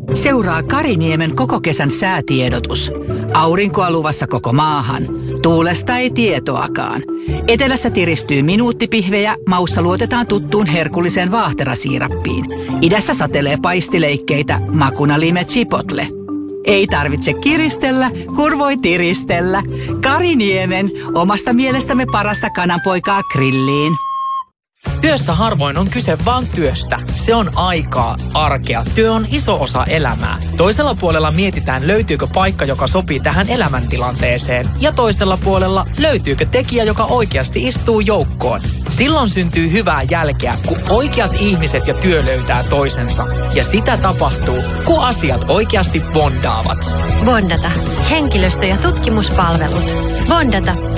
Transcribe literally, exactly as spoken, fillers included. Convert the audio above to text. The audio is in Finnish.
Seuraa Kariniemen koko kesän säätiedotus. Aurinkoa luvassa koko maahan. Tuulesta ei tietoakaan. Etelässä tiristyy minuuttipihvejä, maussa luotetaan tuttuun herkulliseen vaahterasiirappiin. Idässä satelee paistileikkeitä, makuna lime chipotle. Ei tarvitse kiristellä, kun voi tiristellä. Kariniemen, omasta mielestämme parasta kananpoikaa grilliin. Työssä harvoin on kyse vain työstä. Se on aikaa, arkea. Työ on iso osa elämää. Toisella puolella mietitään, löytyykö paikka, joka sopii tähän elämäntilanteeseen. Ja toisella puolella löytyykö tekijä, joka oikeasti istuu joukkoon. Silloin syntyy hyvää jälkeä, kun oikeat ihmiset ja työ löytää toisensa. Ja sitä tapahtuu, kun asiat oikeasti bondaavat. Bondata. Henkilöstö- ja tutkimuspalvelut. bondata piste